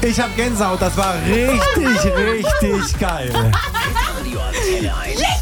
Ich hab Gänsehaut, das war richtig, richtig geil. Radio Antenne 1.